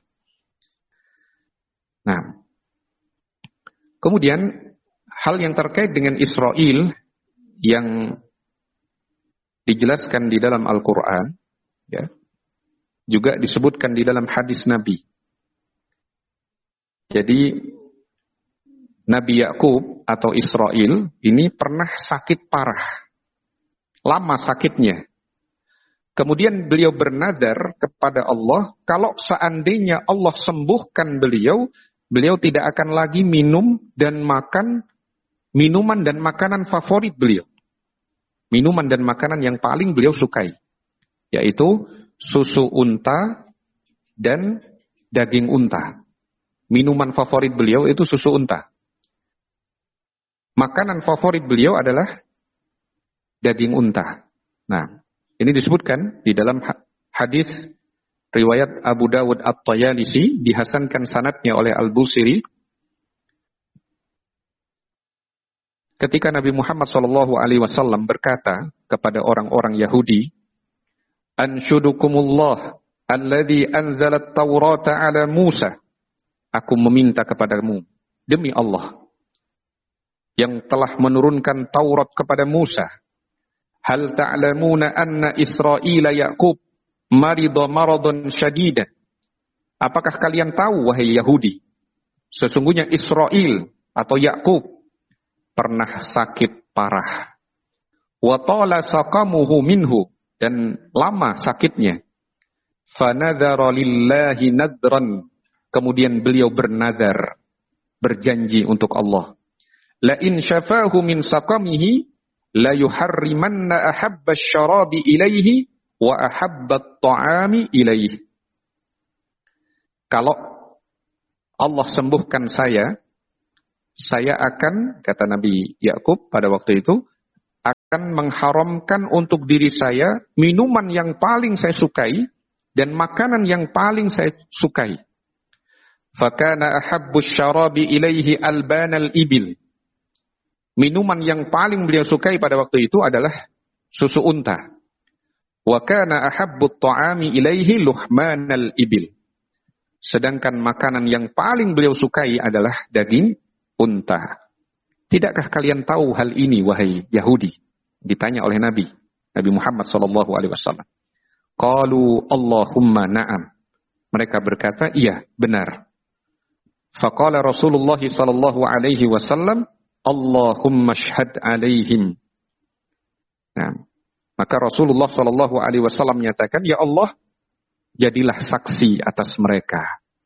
Nah, kemudian hal yang terkait dengan Israel yang dijelaskan di dalam Al-Quran, ya, juga disebutkan di dalam hadis Nabi. Jadi Nabi Yakub atau Israel ini pernah sakit parah, lama sakitnya. Kemudian beliau bernadar kepada Allah, kalau seandainya Allah sembuhkan beliau, beliau tidak akan lagi minum dan makan minuman dan makanan favorit beliau. Minuman dan makanan yang paling beliau sukai, yaitu susu unta dan daging unta. Minuman favorit beliau itu susu unta. Makanan favorit beliau adalah daging unta. Nah, ini disebutkan di dalam hadis riwayat Abu Dawud At-Tayalisi, dihasankan sanadnya oleh Al-Busiri. Ketika Nabi Muhammad SAW berkata kepada orang-orang Yahudi, Anshudukumullah alladhi anzalat Taurata ala Musa. Aku meminta kepadamu, demi Allah, yang telah menurunkan Taurat kepada Musa. Hal ta'lamuna anna Israila Yaqub marida maradun syadidan. Apakah kalian tahu, wahai Yahudi, sesungguhnya Israel atau Yaqub pernah sakit parah. Wa tala saqamuhu minhu, dan lama sakitnya. Fanadhara lillahi nadran, kemudian beliau bernadar, berjanji untuk Allah. La in syafahu min saqamihi la yuharrimanna ahabba syarabi ilaihi wa ahabba ta'ami ilaihi. Kalau Allah sembuhkan saya akan, kata Nabi Yakub pada waktu itu, akan mengharamkan untuk diri saya minuman yang paling saya sukai dan makanan yang paling saya sukai. Fakana ahabbu syarabi ilaihi albanal ibil. Minuman yang paling beliau sukai pada waktu itu adalah susu unta. Wa kana ahabbu ta'ami ilaihi luhmanal ibil. Sedangkan makanan yang paling beliau sukai adalah daging unta. Tidakkah kalian tahu hal ini, wahai Yahudi? Ditanya oleh Nabi Muhammad SAW. Qalu Allahumma na'am. Mereka berkata, iya, benar. Faqala Rasulullah SAW, Allahumma shhad alaihim. Nah, maka Rasulullah SAW menyatakan, ya Allah, jadilah saksi atas mereka.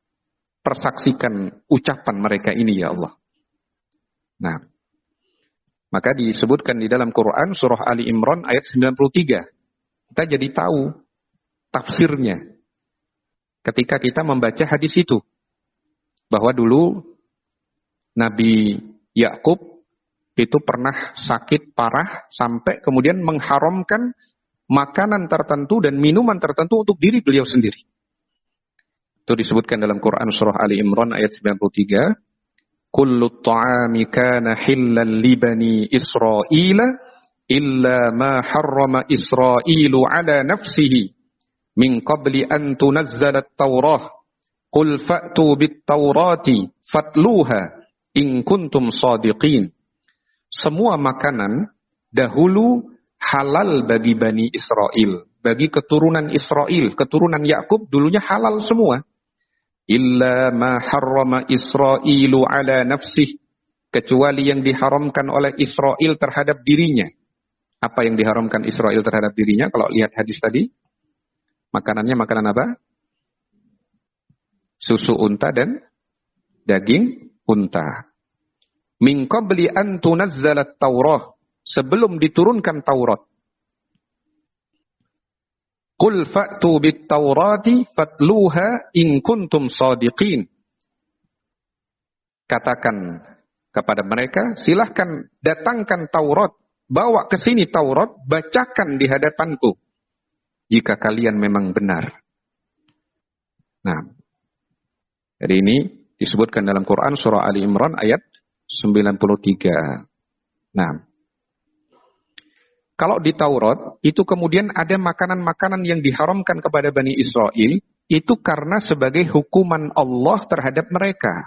Persaksikan ucapan mereka ini, ya Allah. Nah, maka disebutkan di dalam Quran surah Ali Imran ayat 93. Kita jadi tahu tafsirnya ketika kita membaca hadis itu. Bahwa dulu Nabi Yakub itu pernah sakit parah sampai kemudian mengharamkan makanan tertentu dan minuman tertentu untuk diri beliau sendiri. Itu disebutkan dalam Quran surah Ali Imran ayat 93. Kullu ta'ami kana hillan li bani Israila illa ma harrama Israilu ala nafsihi min qabli an tunazzala at-Taurah. Qul fa'tu bit-Taurati fatluha in kuntum shadiqin. Semua makanan dahulu halal bagi Bani Israel, bagi keturunan Israel, keturunan Yakub dulunya halal semua. Illa ma harrama Israilu ala nafsih, kecuali yang diharamkan oleh Israel terhadap dirinya. Apa yang diharamkan Israel terhadap dirinya? Kalau lihat hadis tadi, makanannya makanan apa? Susu unta dan daging unta. Min qabli an tunazzalat Taurah, sebelum diturunkan Taurat. Qul fa'tu bit-Taurati fatluha in kuntum shadiqin. Katakan kepada mereka, silahkan datangkan Taurat, bawa ke sini Taurat, bacakan di hadapanku jika kalian memang benar. Nah, jadi ini disebutkan dalam Quran surah Ali Imran ayat 93. Nah, kalau di Taurat, itu kemudian ada makanan-makanan yang diharamkan kepada Bani Israel, itu karena sebagai hukuman Allah terhadap mereka.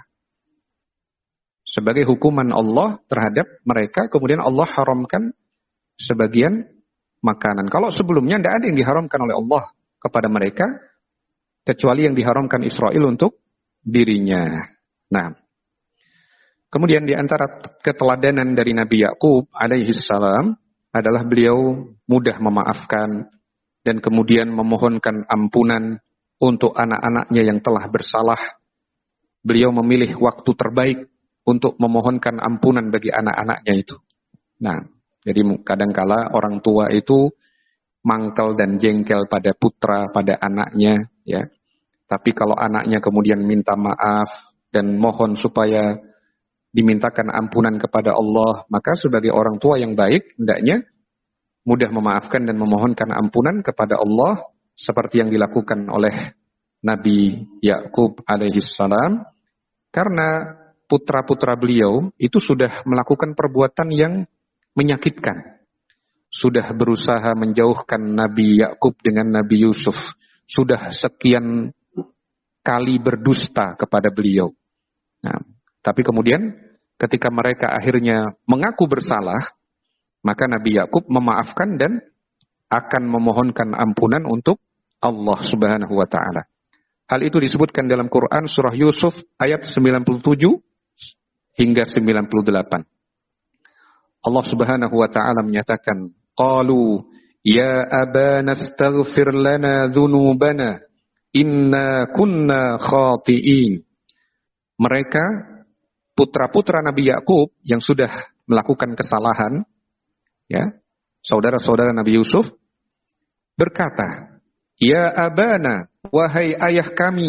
Sebagai hukuman Allah terhadap mereka, kemudian Allah haramkan sebagian makanan. Kalau sebelumnya tidak ada yang diharamkan oleh Allah kepada mereka, kecuali yang diharamkan Israel untuk dirinya. Nah, kemudian di antara keteladanan dari Nabi Yakub alaihi salam adalah beliau mudah memaafkan dan kemudian memohonkan ampunan untuk anak-anaknya yang telah bersalah. Beliau memilih waktu terbaik untuk memohonkan ampunan bagi anak-anaknya itu. Nah, jadi kadangkala orang tua itu mangkel dan jengkel pada putra, pada anaknya, ya. Tapi kalau anaknya kemudian minta maaf dan mohon supaya dimintakan ampunan kepada Allah, maka sebagai orang tua yang baik, hendaknya mudah memaafkan dan memohonkan ampunan kepada Allah, seperti yang dilakukan oleh Nabi Yakub alaihissalam, karena putra-putra beliau itu sudah melakukan perbuatan yang menyakitkan. Sudah berusaha menjauhkan Nabi Yakub dengan Nabi Yusuf. Sudah sekian kali berdusta kepada beliau. Nah, tapi kemudian ketika mereka akhirnya mengaku bersalah, maka Nabi Yakub memaafkan dan akan memohonkan ampunan untuk Allah Subhanahu wa taala. Hal itu disebutkan dalam Quran surah Yusuf ayat 97 hingga 98. Allah Subhanahu wa taala menyatakan, qalu ya abana astaghfir lana dzunubana inna kunna khati'in. Mereka putra-putra Nabi Yakub yang sudah melakukan kesalahan, ya, saudara-saudara Nabi Yusuf berkata, ya abana, wahai ayah kami,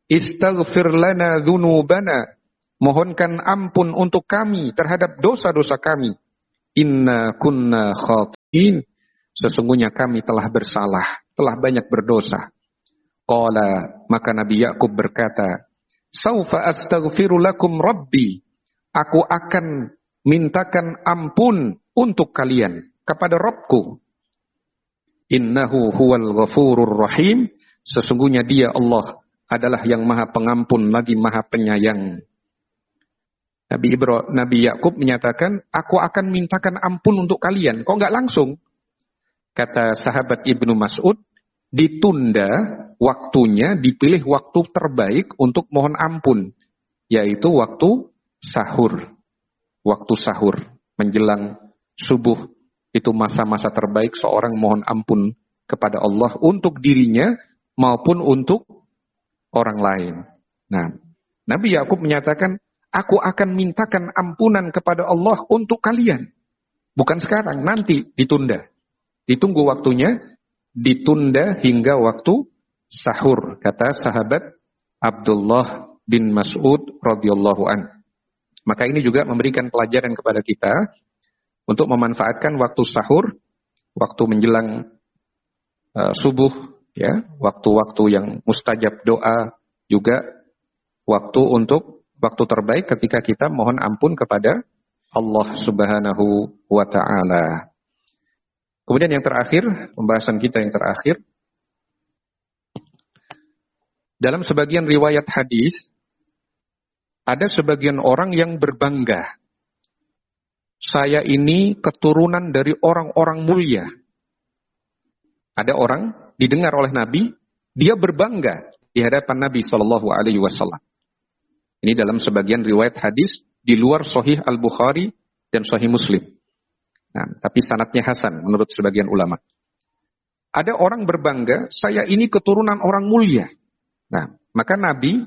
Istaghfir lana dzunubana. Mohonkan ampun untuk kami terhadap dosa-dosa kami. Inna kunna khatiin. Sesungguhnya kami telah bersalah, telah banyak berdosa. Qala, maka Nabi Yakub berkata, Saufa astaghfiru lakum rabbi. Aku akan mintakan ampun untuk kalian kepada Rabbku. Innahu huwal ghafurur rahim. Sesungguhnya dia Allah adalah yang maha pengampun lagi maha penyayang. Nabi Yakub menyatakan, aku akan mintakan ampun untuk kalian. Kok nggak langsung? Kata sahabat Ibnu Mas'ud, ditunda waktunya, dipilih waktu terbaik untuk mohon ampun, yaitu waktu sahur. Waktu sahur, menjelang subuh, itu masa-masa terbaik seorang mohon ampun kepada Allah untuk dirinya maupun untuk orang lain. Nah, Nabi Yakub menyatakan, aku akan mintakan ampunan kepada Allah untuk kalian. Bukan sekarang, nanti ditunda. Ditunggu waktunya, ditunda hingga waktu sahur, kata sahabat Abdullah bin Mas'ud radhiyallahu an. Maka ini juga memberikan pelajaran kepada kita untuk memanfaatkan waktu sahur, waktu menjelang subuh, ya, waktu-waktu yang mustajab doa, juga waktu terbaik ketika kita mohon ampun kepada Allah Subhanahu wa ta'ala. Kemudian yang terakhir, pembahasan kita yang terakhir, dalam sebagian riwayat hadis ada sebagian orang yang berbangga. Saya ini keturunan dari orang-orang mulia. Ada orang didengar oleh Nabi, dia berbangga di hadapan Nabi SAW. Ini dalam sebagian riwayat hadis di luar Sahih Al-Bukhari dan Sahih Muslim. Nah, tapi sanadnya hasan menurut sebagian ulama. Ada orang berbangga, saya ini keturunan orang mulia. Nah, maka Nabi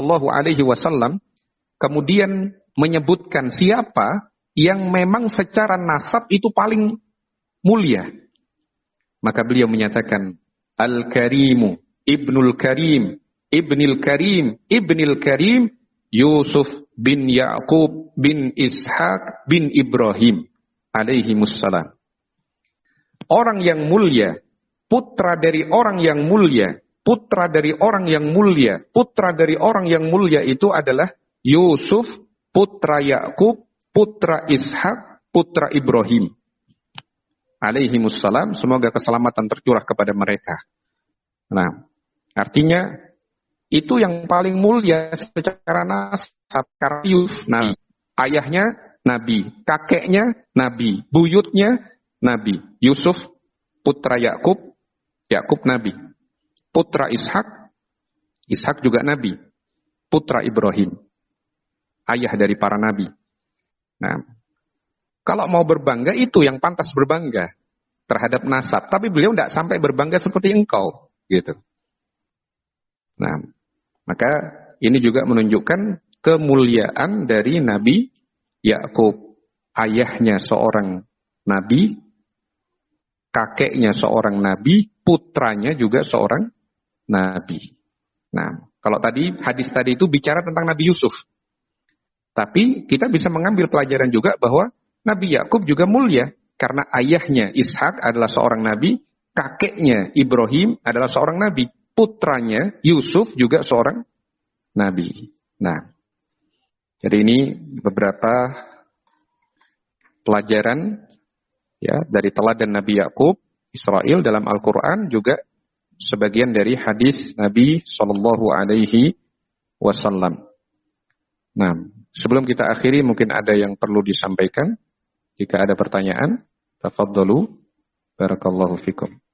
SAW kemudian menyebutkan siapa yang memang secara nasab itu paling mulia. Maka beliau menyatakan, Al-Karimu, Ibnul Karim, Ibnil Karim, Ibnil Karim, Yusuf bin Ya'qub bin Ishaq bin Ibrahim alaihimussalam. Orang yang mulia, putra dari orang yang mulia, putra dari orang yang mulia, putra dari orang yang mulia itu adalah Yusuf, putra Ya'qub, putra Ishaq, putra Ibrahim alaihimussalam. Semoga keselamatan tercurah kepada mereka. Nah, artinya itu yang paling mulia secara nasab, karena Yusuf Nabi, ayahnya Nabi, kakeknya Nabi, buyutnya Nabi. Yusuf putra Yakub, Yakub Nabi. Putra Ishak, Ishak juga Nabi. Putra Ibrahim, ayah dari para Nabi. Nah, kalau mau berbangga itu yang pantas berbangga terhadap nasab. Tapi beliau tidak sampai berbangga seperti engkau, gitu. Nah, maka ini juga menunjukkan kemuliaan dari Nabi Yakub, ayahnya seorang nabi, kakeknya seorang nabi, putranya juga seorang nabi. Nah, kalau tadi hadis tadi itu bicara tentang Nabi Yusuf. Tapi kita bisa mengambil pelajaran juga bahwa Nabi Yakub juga mulia karena ayahnya Ishak adalah seorang nabi, kakeknya Ibrahim adalah seorang nabi, putranya Yusuf juga seorang nabi. Nah, jadi ini beberapa pelajaran ya dari teladan Nabi Yakub Israel dalam Al-Quran, juga sebagian dari hadis Nabi Shallallahu Alaihi Wasallam. Nah, sebelum kita akhiri mungkin ada yang perlu disampaikan. Jika ada pertanyaan, tafadhalu. Barakallahu fikum.